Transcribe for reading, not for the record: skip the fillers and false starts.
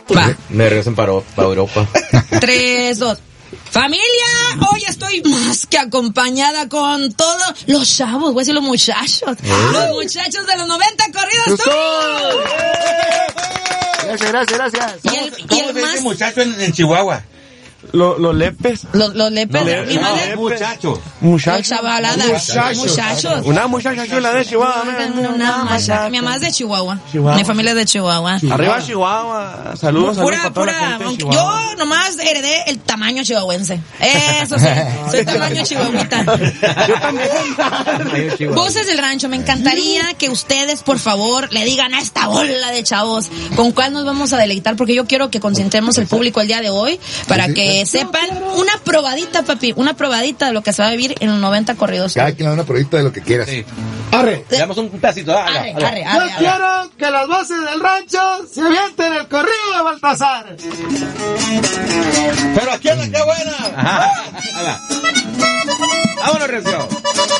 Va. Me regresan para Europa. 3, 2. Familia, hoy estoy más que acompañada con todos los chavos, voy a decir los muchachos. Los muchachos de los 90 corridos. Gracias. Y el más muchacho en Chihuahua. Los lepes. Los lepes. Mi madre. Muchacho. Los chavaladas. Muchachos. Una muchacha chula de Chihuahua. Mi mamá es de Chihuahua. Mi familia es de Chihuahua. Arriba Chihuahua. Saludos para toda la gente de Chihuahua. Yo nomás heredé el tamaño chihuahuense. Eso sí. Soy tamaño chihuahuita. Yo también. Voces del rancho. Me encantaría que ustedes, por favor, le digan a esta bola de chavos con cuál nos vamos a deleitar, porque yo quiero que concentremos el público el día de hoy para que sepan una probadita, papi, una probadita de lo que se va a vivir en los 90 corridos. Cada quien le da una probadita de lo que quieras. Sí. Arre. Le damos un pedacito. Arre. Yo quiero que las voces del rancho se avienten el corrido de Baltasar. Pero aquí es la que buena. Ajá.